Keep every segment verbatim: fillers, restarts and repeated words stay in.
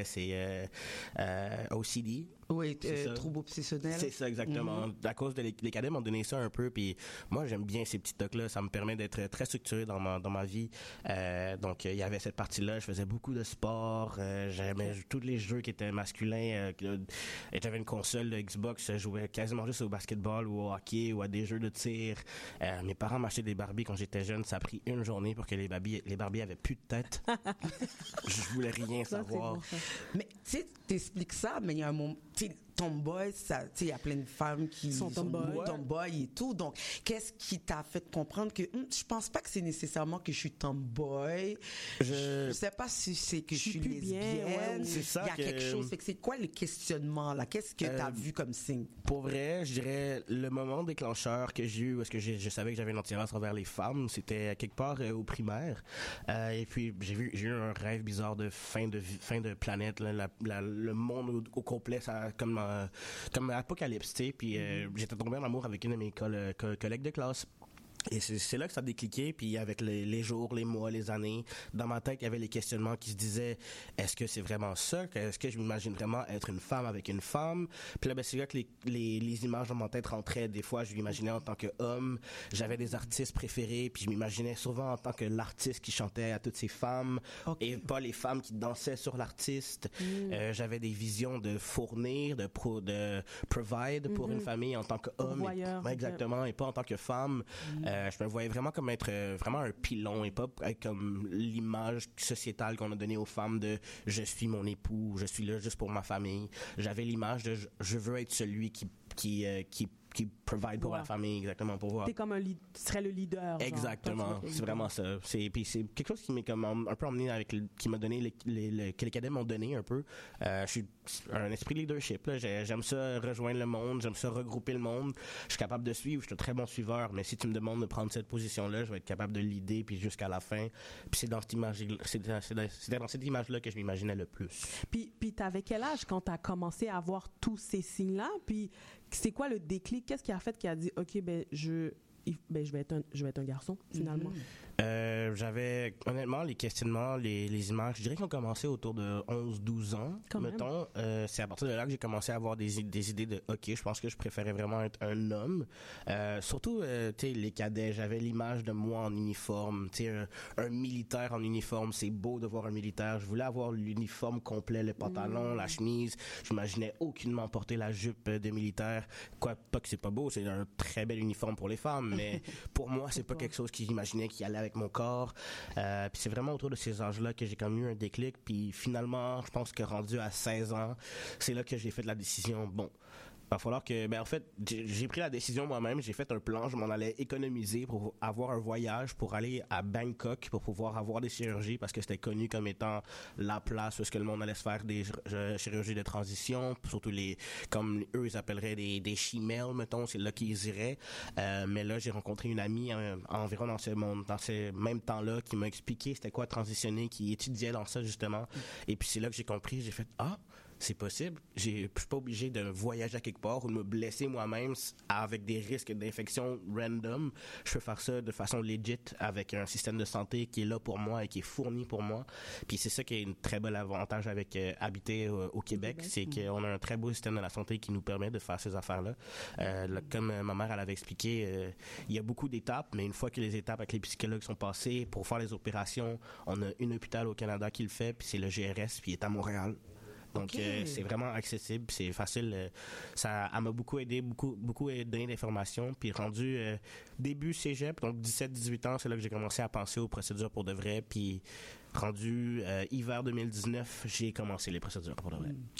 c'est euh, euh, O C D. Oui, euh, trouble obsessionnel. C'est ça, exactement. Mm-hmm. À cause de les, les cadets m'ont donné ça un peu, puis moi, j'aime bien ces petits tocs-là. Ça me permet d'être très structuré dans ma, dans ma vie. Euh, donc, il euh, y avait cette partie-là. Je faisais beaucoup de sport. Euh, j'aimais okay. tous les jeux qui étaient masculins. Euh, et j'avais une console de Xbox. Je jouais quasiment juste au basketball ou au hockey ou à des jeux de tir. Euh, mes parents m'achetaient des Barbies quand j'étais jeune. Ça a pris une journée pour que les Barbies, les Barbies avaient plus de tête. Je voulais rien ça, savoir. Bon, mais tu sais, t'expliques ça, mais il y a un moment... tomboy, ça, tu sais, il y a plein de femmes qui sont tomboy, ouais. tomboy et tout. Donc, qu'est-ce qui t'a fait comprendre que hm, je pense pas que c'est nécessairement que je suis tomboy. Je, je sais pas si c'est que je, je suis lesbienne. Bien, ouais, c'est ça. Il y a que... quelque chose. Fait que c'est quoi le questionnement là? Qu'est-ce que euh, t'as vu comme signe? Pour vrai, je dirais le moment déclencheur que j'ai eu, parce que je, je savais que j'avais une attirance envers les femmes, c'était quelque part euh, au primaire. Euh, et puis j'ai vu, j'ai eu un rêve bizarre de fin de fin de planète, là, la, la, le monde au, au complet, ça comme euh, comme apocalypse, tu sais, puis euh, j'étais tombé en amour avec une de mes coll- co- collègues de classe. Et c'est, c'est là que ça a décliqué, puis avec les, les jours, les mois, les années, dans ma tête, il y avait les questionnements qui se disaient, est-ce que c'est vraiment ça? Est-ce que je m'imagine vraiment être une femme avec une femme? Puis là, ben, c'est là que les, les, les images dans ma tête rentraient. Des fois, je m'imaginais en tant qu'homme. J'avais des artistes préférés, puis je m'imaginais souvent en tant que l'artiste qui chantait à toutes ces femmes, okay. et pas les femmes qui dansaient sur l'artiste. Mm. Euh, j'avais des visions de fournir, de pro, de provide pour mm-hmm. une famille en tant qu'homme. Voyeur, et, exactement, okay. et pas en tant que femme. Mm. Euh, je me voyais vraiment comme être euh, vraiment un pilon et pas être comme l'image sociétale qu'on a donnée aux femmes de je suis mon époux, je suis là juste pour ma famille. J'avais l'image de je, je veux être celui qui qui euh, qui qui provide pour wow. la famille, exactement, pour voir. T'es comme un lead, tu serais le leader. Exactement, genre, c'est vraiment ça. C'est, puis c'est quelque chose qui m'est comme un peu emmené avec, le, qui m'a donné, les, les, les, que les cadets m'ont donné un peu. Euh, je suis un esprit leadership, là. J'aime ça rejoindre le monde, j'aime ça regrouper le monde. Je suis capable de suivre, je suis un très bon suiveur, mais si tu me demandes de prendre cette position-là, je vais être capable de l'idée puis jusqu'à la fin. Puis c'est dans cette image, c'est dans, c'est dans, c'est dans cette image-là que je m'imaginais le plus. Puis, puis t'avais quel âge quand t'as commencé à voir tous ces signes-là? Puis c'est quoi le déclic? Qu'est-ce qui a fait qui a dit, OK, ben, je, ben, je, vais, être un, je vais être un garçon, finalement? Mm-hmm. Euh, j'avais, honnêtement, les questionnements, les, les images, je dirais qu'ils ont commencé autour de onze douze ans, Quand mettons. Euh, c'est à partir de là que j'ai commencé à avoir des, des idées de, OK, je pense que je préférais vraiment être un homme. Euh, surtout, euh, tu sais, les cadets, j'avais l'image de moi en uniforme, tu sais, un, un militaire en uniforme, c'est beau de voir un militaire. Je voulais avoir l'uniforme complet, le pantalon, mmh. la chemise. Je m'imaginais aucunement porter la jupe de militaire. Quoi, pas que c'est pas beau, c'est un très bel uniforme pour les femmes, mais pour moi, c'est pas quelque chose que j'imaginais qui allait avec mon corps. Euh, puis c'est vraiment autour de ces âges-là que j'ai comme eu un déclic. Puis finalement, je pense que rendu à seize ans, c'est là que j'ai fait la décision. Bon, il va falloir que... Ben en fait, j'ai, j'ai pris la décision moi-même. J'ai fait un plan. Je m'en allais économiser pour avoir un voyage pour aller à Bangkok pour pouvoir avoir des chirurgies parce que c'était connu comme étant la place où est-ce que le monde allait se faire des euh, chirurgies de transition. Surtout les... Comme eux, ils appelleraient des, des she-males, mettons. C'est là qu'ils iraient. Euh, mais là, j'ai rencontré une amie euh, environ dans ce, monde, dans ce même temps-là qui m'a expliqué c'était quoi transitionner, qui étudiait dans ça, justement. Et puis c'est là que j'ai compris. J'ai fait « Ah! » C'est possible. J'ai, je suis pas obligé de voyager à quelque part ou de me blesser moi-même avec des risques d'infection random. Je peux faire ça de façon legit avec un système de santé qui est là pour moi et qui est fourni pour moi. Puis c'est ça qui est une très bel avantage avec euh, habiter euh, au Québec, Québec, c'est mmh. qu'on a un très beau système de la santé qui nous permet de faire ces affaires-là. Euh, là, comme euh, ma mère elle avait expliqué, euh, il y a beaucoup d'étapes, mais une fois que les étapes avec les psychologues sont passées, pour faire les opérations, on a une hôpital au Canada qui le fait, puis c'est le G R S, puis il est à Montréal. Donc, okay. euh, c'est vraiment accessible, c'est facile. Euh, ça elle m'a beaucoup aidé, beaucoup, beaucoup aidé d'informations. Puis rendu euh, début cégep, donc dix-sept dix-huit ans, c'est là que j'ai commencé à penser aux procédures pour de vrai. Puis rendu euh, hiver deux mille dix-neuf, j'ai commencé les procédures pour de vrai. Mm.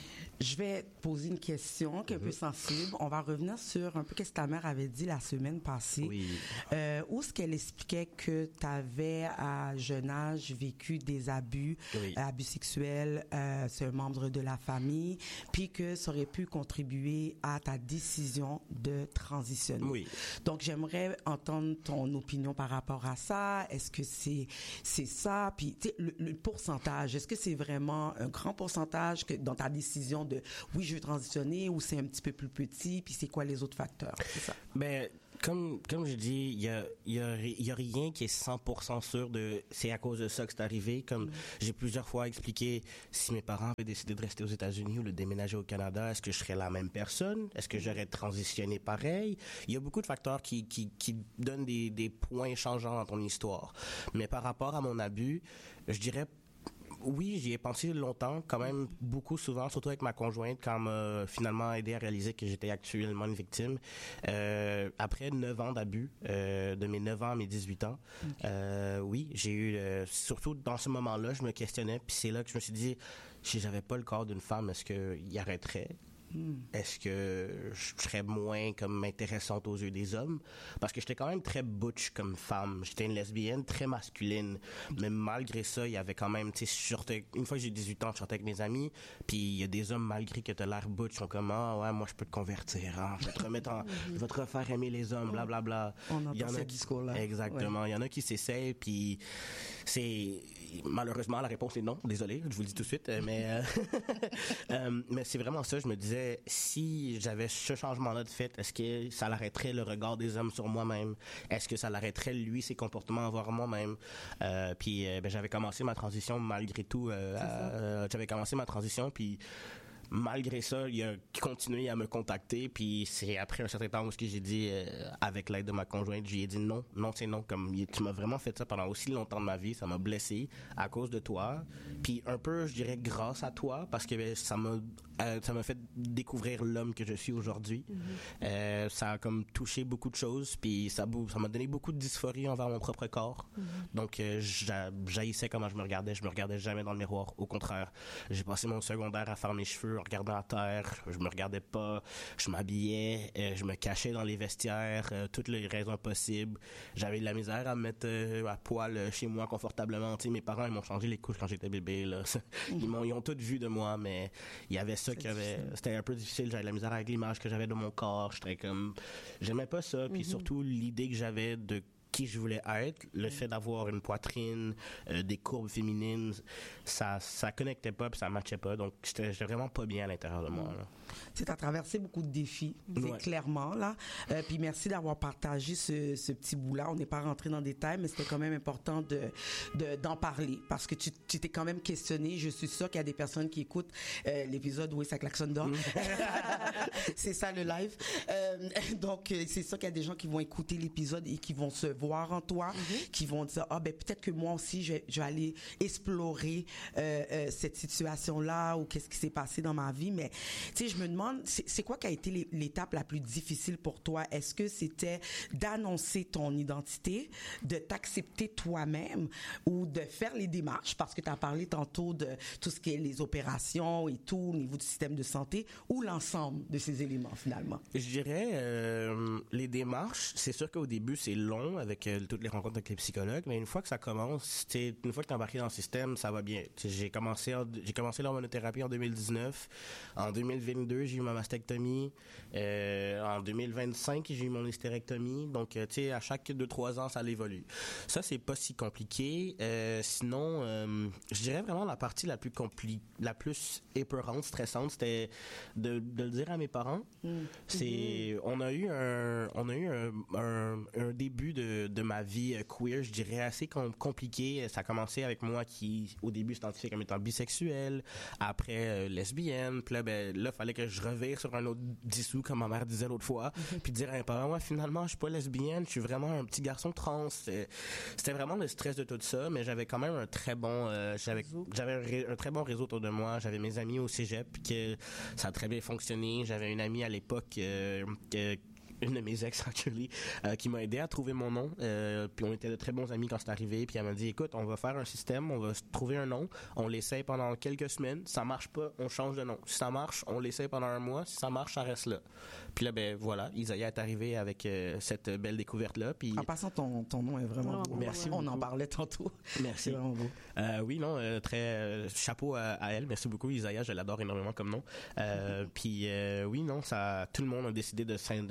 Je vais te poser une question qui est un peu sensible. On va revenir sur un peu ce que ta mère avait dit la semaine passée. Oui. Euh, où est-ce qu'elle expliquait que tu avais, à jeune âge, vécu des abus, oui. euh, abus sexuels, euh, c'est un membre de la famille, puis que ça aurait pu contribuer à ta décision de transitionner. Oui. Donc, j'aimerais entendre ton opinion par rapport à ça. Est-ce que c'est, c'est ça? Puis, tu sais, le, le pourcentage, est-ce que c'est vraiment un grand pourcentage que dans ta décision de oui, je veux transitionner ou c'est un petit peu plus petit, puis c'est quoi les autres facteurs? C'est ça. Ben, Comme, comme je dis, il y a, y a, y a rien qui est cent pour cent sûr de c'est à cause de ça que c'est arrivé. Comme mm. j'ai plusieurs fois expliqué, si mes parents avaient décidé de rester aux États-Unis ou de déménager au Canada, est-ce que je serais la même personne? Est-ce que j'aurais transitionné pareil? Il y a beaucoup de facteurs qui, qui, qui donnent des, des points changeants dans ton histoire. Mais par rapport à mon abus, je dirais oui, j'y ai pensé longtemps, quand même beaucoup souvent, surtout avec ma conjointe, quand elle m'a finalement aidé à réaliser que j'étais actuellement une victime. Euh, après neuf ans d'abus, euh, de mes neuf ans à mes dix-huit ans, okay. euh, oui, j'ai eu, euh, surtout dans ce moment-là, je me questionnais, puis c'est là que je me suis dit, si j'avais pas le corps d'une femme, est-ce qu'il arrêterait? Hmm. Est-ce que je serais moins comme intéressante aux yeux des hommes? Parce que j'étais quand même très butch comme femme. J'étais une lesbienne très masculine. Mais malgré ça, il y avait quand même, tu sais, une fois que j'ai dix-huit ans, je sortais avec mes amis, puis il y a des hommes, malgré que t'as l'air butch, sont comme, ah ouais, moi je peux te convertir, hein, je vais te remettre en, je vais te refaire aimer les hommes, blablabla. On entend il y en a ce qui, discours-là. Exactement. Ouais. Il y en a qui s'essayent, puis c'est, malheureusement, la réponse est non. Désolé, je vous le dis tout de suite, mais, euh, euh, mais c'est vraiment ça, je me disais, si j'avais ce changement-là de fait, est-ce que ça l'arrêterait le regard des hommes sur moi-même? Est-ce que ça l'arrêterait, lui, ses comportements envers moi-même? Euh, puis euh, ben, j'avais commencé ma transition malgré tout. Euh, à, euh, j'avais commencé ma transition, puis malgré ça, il a continué à me contacter, puis c'est après un certain temps où j'ai dit, euh, avec l'aide de ma conjointe, j'ai dit non, non c'est non, comme tu m'as vraiment fait ça pendant aussi longtemps de ma vie, ça m'a blessé à cause de toi, puis un peu, je dirais, grâce à toi, parce que ben, ça m'a euh, ça m'a fait découvrir l'homme que je suis aujourd'hui. Mm-hmm. Euh, ça a comme touché beaucoup de choses, puis ça, ça m'a donné beaucoup de dysphorie envers mon propre corps. Mm-hmm. Donc, euh, j'haïssais comment je me regardais. Je me regardais jamais dans le miroir. Au contraire, j'ai passé mon secondaire à faire mes cheveux en regardant à terre. Je me regardais pas. Je m'habillais. Euh, je me cachais dans les vestiaires. Euh, toutes les raisons possibles. J'avais de la misère à me mettre euh, à poil chez moi confortablement. Tu sais, mes parents, ils m'ont changé les couches quand j'étais bébé. Là. Mm-hmm. Ils m'ont, ils ont tout vu de moi, mais il y avait ça qui avait, c'était un peu difficile, j'avais de la misère avec l'image que j'avais de mon corps, j'étais comme, j'aimais pas ça, puis mm-hmm. surtout l'idée que j'avais de qui je voulais être, le mm-hmm. fait d'avoir une poitrine, euh, des courbes féminines, ça ça connectait pas, puis ça matchait pas, donc j'étais, j'étais vraiment pas bien à l'intérieur de moi. Là. Tu as traversé beaucoup de défis, ouais. clairement, là. Euh, puis merci d'avoir partagé ce, ce petit bout-là. On n'est pas rentré dans le détail, mais c'était quand même important de, de, d'en parler parce que tu, tu t'es quand même questionné. Je suis sûre qu'il y a des personnes qui écoutent euh, l'épisode où ça klaxonne d'or. C'est ça, le live. Euh, donc, c'est sûr qu'il y a des gens qui vont écouter l'épisode et qui vont se voir en toi, mm-hmm. qui vont dire, ah, ben, peut-être que moi aussi, je vais, je vais aller explorer euh, euh, cette situation-là ou qu'est-ce qui s'est passé dans ma vie. Mais, tu sais, je me demande, c'est, c'est quoi qui a été l'étape la plus difficile pour toi? Est-ce que c'était d'annoncer ton identité, de t'accepter toi-même ou de faire les démarches? Parce que tu as parlé tantôt de tout ce qui est les opérations et tout au niveau du système de santé, ou l'ensemble de ces éléments finalement? Je dirais euh, les démarches, c'est sûr qu'au début c'est long avec euh, toutes les rencontres avec les psychologues, mais une fois que ça commence, une fois que tu es embarqué dans le système, ça va bien. T'sais, j'ai commencé en, j'ai commencé l'hormonothérapie en deux mille dix-neuf. En deux mille vingt-deux, j'ai eu ma mastectomie. Euh, en deux mille vingt-cinq, j'ai eu mon hystérectomie. Donc, tu sais, à chaque deux trois ans, ça évolue. Ça, c'est pas si compliqué. Euh, sinon, euh, je dirais vraiment la partie la plus compli- la plus épeurante, stressante, c'était de, de le dire à mes parents. Mmh. C'est, on a eu un, on a eu un, un, un début de, de ma vie queer, je dirais assez com- compliqué. Ça a commencé avec moi qui, au début, s'identifiait comme étant bisexuel, après euh, lesbienne. Puis là, ben, là, fallait que je revire sur un autre dissous, comme ma mère disait l'autre fois, mm-hmm. puis dire à mes parents, ouais, finalement, je suis pas lesbienne, je suis vraiment un petit garçon trans. C'était, c'était vraiment le stress de tout ça, mais j'avais quand même un très bon, euh, j'avais, j'avais un, ré, un très bon réseau autour de moi. J'avais mes amis au cégep, que ça a très bien fonctionné. J'avais une amie à l'époque euh, que une de mes ex actually euh, qui m'a aidé à trouver mon nom, euh, puis on était de très bons amis quand c'est arrivé, puis elle m'a dit écoute, on va faire un système, on va trouver un nom, on l'essaye pendant quelques semaines, ça marche pas, on change de nom, si ça marche, on l'essaye pendant un mois, si ça marche, ça reste là. Puis là, ben voilà, Isaiah est arrivé avec euh, cette belle découverte-là. Puis... En passant, ton, ton nom est vraiment oh, beau. Merci. On en parlait tantôt. Merci. C'est vraiment beau. Euh, oui, non, euh, très euh, chapeau à, à elle. Merci beaucoup, Isaiah. Je l'adore énormément comme nom. Euh, puis euh, oui, non, ça, tout le monde a décidé de, de, se,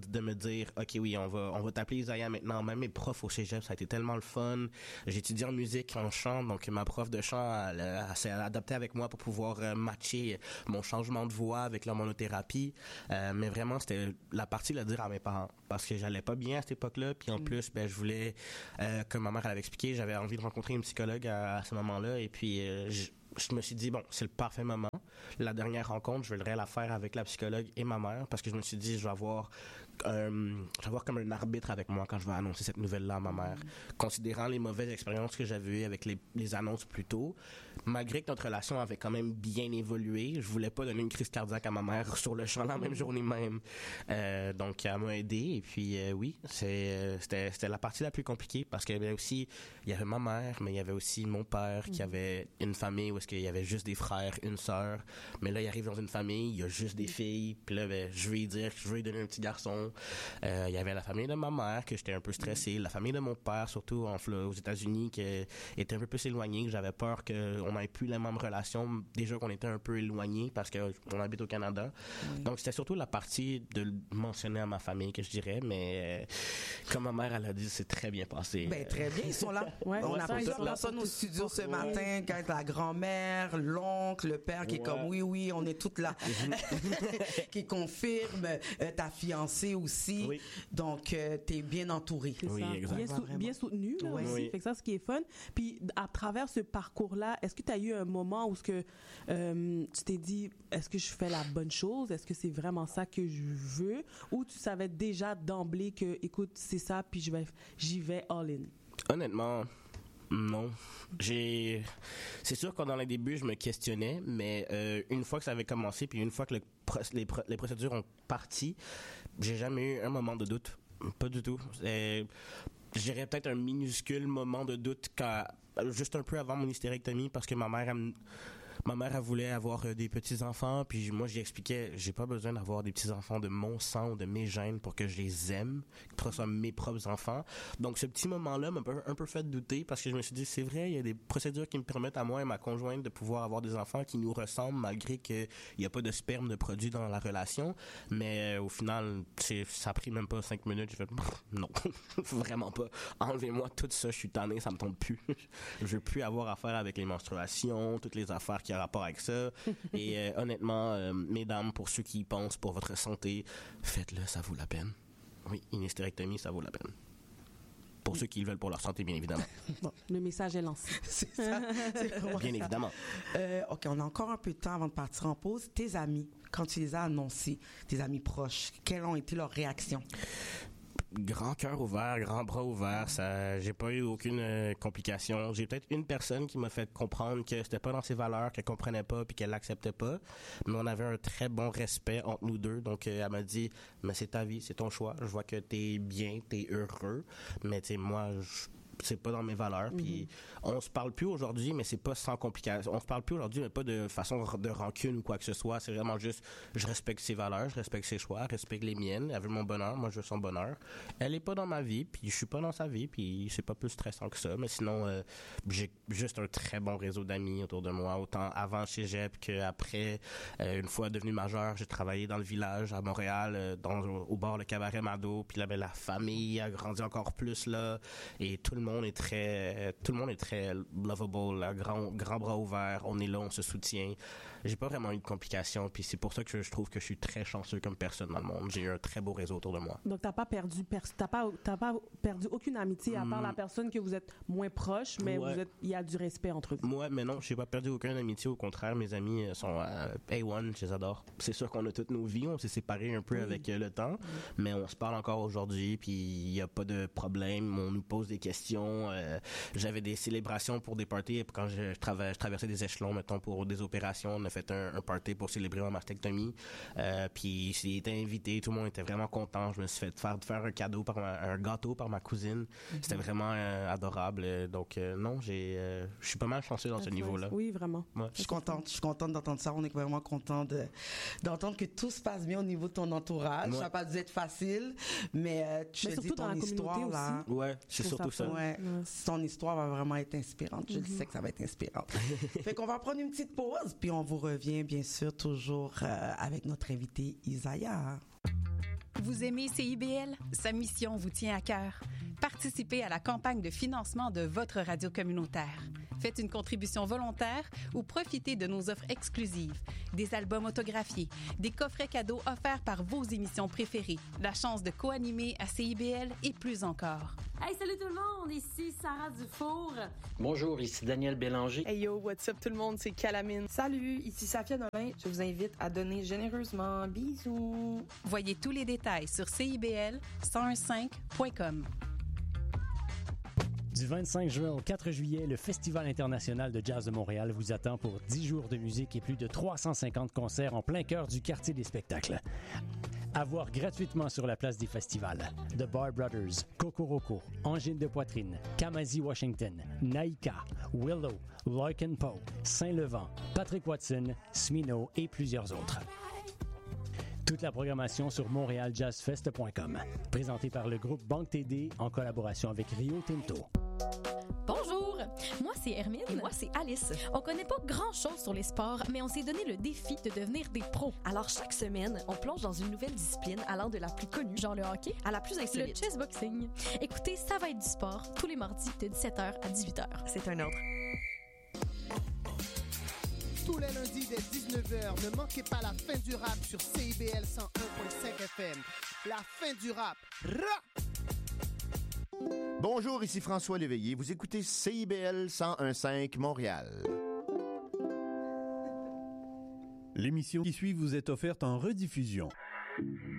de me dire, OK, oui, on va, on va t'appeler Isaiah maintenant. Même mes profs au cégep, ça a été tellement le fun. J'ai étudié en musique, en chant, donc ma prof de chant, elle, elle s'est adaptée avec moi pour pouvoir euh, matcher mon changement de voix avec l'hormonothérapie. Euh, mais vraiment, c'était la partie de le dire à mes parents, parce que j'allais pas bien à cette époque-là, puis en mm. plus, ben, je voulais, euh, comme ma mère elle avait expliqué, j'avais envie de rencontrer une psychologue à, à ce moment-là, et puis euh, je, je me suis dit, bon, c'est le parfait moment. La dernière rencontre, je voudrais la faire avec la psychologue et ma mère, parce que je me suis dit, je vais avoir, euh, je vais avoir comme un arbitre avec moi quand je vais annoncer cette nouvelle-là à ma mère. Mm. Considérant les mauvaises expériences que j'avais eues avec les, les annonces plus tôt, malgré que notre relation avait quand même bien évolué, je voulais pas donner une crise cardiaque à ma mère sur le champ la même journée même. Euh, donc, elle m'a aidé, et puis euh, oui, c'est, c'était, c'était la partie la plus compliquée, parce qu'il y avait aussi, il y avait ma mère, mais il y avait aussi mon père, mm. qui avait une famille où est-ce qu'il y avait juste des frères, une sœur. Mais là, il arrive dans une famille, il y a juste des filles. Puis là, ben, je vais lui dire que je veux lui donner un petit garçon. Euh, il y avait la famille de ma mère, que j'étais un peu stressé. La famille de mon père, surtout en, aux États-Unis, qui était un peu plus éloignée. Que j'avais peur qu'on n'ait plus la même relation. Déjà qu'on était un peu éloignés parce qu'on habite au Canada. Oui. Donc, c'était surtout la partie de le mentionner à ma famille que je dirais. Mais euh, comme ma mère, elle a dit, c'est très bien passé. Ben, très bien, ils sont là. Ouais, on a plusieurs personnes au studio ce matin, quand la grand-mère, l'oncle, le père qui ouais. est comme oui, oui, on est toutes là, qui confirme, euh, ta fiancée aussi. Oui. Donc, euh, t'es bien entourée. C'est oui, ça. Exact. Bien, sou- bien soutenu là, oui. aussi. Oui. Fait que ça, ce qui est fun. Puis, à travers ce parcours-là, est-ce que tu as eu un moment où ce que, euh, tu t'es dit, est-ce que je fais la bonne chose? Est-ce que c'est vraiment ça que je veux? Ou tu savais déjà d'emblée que, écoute, c'est ça, puis je vais, j'y vais all-in? Honnêtement, non. J'ai, c'est sûr que dans les débuts, je me questionnais, mais euh, une fois que ça avait commencé, puis une fois que le, les, les procédures ont parti, j'ai jamais eu un moment de doute. Pas du tout. Euh, J'irais peut-être un minuscule moment de doute quand, juste un peu avant mon hystérectomie, parce que ma mère, elle, ma mère, elle voulait avoir euh, des petits-enfants, puis moi, j'y expliquais, j'ai pas besoin d'avoir des petits-enfants de mon sang ou de mes gènes pour que je les aime, que ce soit mes propres enfants. Donc, ce petit moment-là m'a un peu fait douter, parce que je me suis dit, c'est vrai, il y a des procédures qui me permettent à moi et ma conjointe de pouvoir avoir des enfants qui nous ressemblent, malgré qu'il n'y a pas de sperme de produit dans la relation. Mais euh, au final, c'est, ça a pris même pas cinq minutes. J'ai fait, non, vraiment pas. Enlevez-moi tout ça, je suis tanné, ça me tombe plus. Je veux plus avoir affaire avec les menstruations, toutes les affaires qui a rapport avec ça. Et euh, honnêtement, euh, mesdames, pour ceux qui y pensent pour votre santé, faites-le, ça vaut la peine. Oui, une hystérectomie, ça vaut la peine. Pour ceux qui le veulent pour leur santé, bien évidemment. Bon, le message est lancé. C'est ça. C'est bien ça. Évidemment. Euh, OK, on a encore un peu de temps avant de partir en pause. Tes amis, quand tu les as annoncés, tes amis proches, quelles ont été leurs réactions? Grand cœur ouvert, grand bras ouvert, ça, j'ai pas eu aucune euh, complication. J'ai peut-être une personne qui m'a fait comprendre que c'était pas dans ses valeurs, qu'elle comprenait pas puis qu'elle l'acceptait pas, mais on avait un très bon respect entre nous deux. Donc euh, elle m'a dit, mais c'est ta vie, c'est ton choix. Je vois que t'es bien, t'es heureux, mais tu sais moi, je c'est pas dans mes valeurs. Puis mm-hmm. on se parle plus aujourd'hui, mais c'est pas sans complication. On se parle plus aujourd'hui, mais pas de façon de rancune ou quoi que ce soit. C'est vraiment juste, je respecte ses valeurs, je respecte ses choix, je respecte les miennes. Elle veut mon bonheur, moi je veux son bonheur. Elle est pas dans ma vie, puis je suis pas dans sa vie, puis c'est pas plus stressant que ça. Mais sinon, euh, j'ai juste un très bon réseau d'amis autour de moi, autant avant cégep qu'après. Euh, une fois devenu majeur, j'ai travaillé dans le village à Montréal, euh, dans, au bord le cabaret Mado, puis là, ben, la famille a grandi encore plus là, et tout le monde Est très, tout le monde est très lovable, là, grand, grand bras ouvert, on est là, on se soutient. J'ai pas vraiment eu de complications, puis c'est pour ça que je, je trouve que je suis très chanceux comme personne dans le monde. J'ai eu un très beau réseau autour de moi. Donc t'as pas perdu, pers- t'as pas, t'as pas perdu aucune amitié à part mm. la personne que vous êtes moins proche, mais ouais. vous êtes, il y a du respect entre vous. Moi, mais non, j'ai pas perdu aucune amitié. Au contraire, mes amis sont euh, A un, je les adore. C'est sûr qu'on a toutes nos vies, on s'est séparés un peu oui. avec euh, le temps, mm. mais on se parle encore aujourd'hui, puis il y a pas de problème. On nous pose des questions. Euh, j'avais des célébrations pour des parties quand je, je, tra- je traversais des échelons, mettons pour des opérations. On a fait un, un party pour célébrer ma mastectomie. Euh, puis j'ai été invité, tout le monde était vraiment content. Je me suis fait faire, faire un cadeau, par ma, un gâteau par ma cousine. Mm-hmm. C'était vraiment euh, adorable. Donc euh, non, j'ai, euh, je suis pas mal chanceux dans That's ce niveau-là. Oui, vraiment. Ouais. Je suis contente, je suis contente d'entendre ça. On est vraiment content de, d'entendre que tout se passe bien au niveau de ton entourage. Ouais. Ça n'a pas dû être facile, mais euh, tu mais sais, ton dans histoire là. Aussi. Ouais, c'est surtout ça. ça. Ouais. Ouais. Ton histoire va vraiment être inspirante. Je mm-hmm. sais que ça va être inspirant. Fait qu'on va prendre une petite pause, puis on vous revient bien sûr toujours euh, avec notre invité Isaiah. Vous aimez C I B L? Sa mission vous tient à cœur. Participez à la campagne de financement de votre radio communautaire. Faites une contribution volontaire ou profitez de nos offres exclusives, des albums autographiés, des coffrets cadeaux offerts par vos émissions préférées, la chance de co-animer à C I B L et plus encore. Hey, salut tout le monde, ici Sarah Dufour. Bonjour, ici Daniel Bélanger. Hey yo, what's up tout le monde, c'est Calamine. Salut, ici Safia Nolin. Je vous invite à donner généreusement. Bisous. Voyez tous les détails sur C I B L cent quinze point com. Du vingt-cinq juin au quatre juillet, le Festival international de jazz de Montréal vous attend pour dix jours de musique et plus de trois cent cinquante concerts en plein cœur du quartier des spectacles. À voir gratuitement sur la place des festivals. The Bar Brothers, Cocoroco, Angine de Poitrine, Kamasi Washington, Naïka, Willow, Larkin Poe, Saint-Levant, Patrick Watson, Smino et plusieurs autres. Toute la programmation sur montréal jazz fest point com. Présenté par le groupe Banque T D en collaboration avec Rio Tinto. Bonjour, moi c'est Hermine. Et moi c'est Alice. On connaît pas grand-chose sur les sports, mais on s'est donné le défi de devenir des pros. Alors chaque semaine, on plonge dans une nouvelle discipline allant de la plus connue, genre le hockey, à la plus insolite, le chessboxing. Écoutez, ça va être du sport tous les mardis de dix-sept heures à dix-huit heures. C'est un ordre. Tous les lundis dès dix-neuf heures, ne manquez pas la fin du rap sur C I B L cent un virgule cinq F M. La fin du rap. Rap! Bonjour, ici François Léveillé. Vous écoutez C I B L cent un virgule cinq Montréal. L'émission qui suit vous est offerte en rediffusion.